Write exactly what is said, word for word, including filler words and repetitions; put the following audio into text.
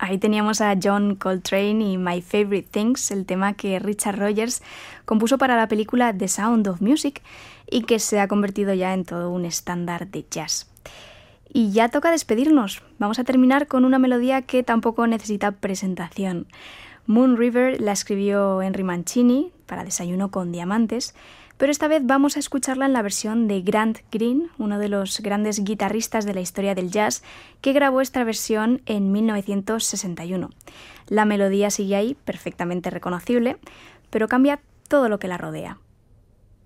Ahí teníamos a John Coltrane y My Favorite Things, el tema que Richard Rodgers compuso para la película The Sound of Music y que se ha convertido ya en todo un estándar de jazz. Y ya toca despedirnos. Vamos a terminar con una melodía que tampoco necesita presentación. Moon River la escribió Henry Mancini para Desayuno con Diamantes, pero esta vez vamos a escucharla en la versión de Grant Green, uno de los grandes guitarristas de la historia del jazz, que grabó esta versión en mil novecientos sesenta y uno. La melodía sigue ahí, perfectamente reconocible, pero cambia todo lo que la rodea.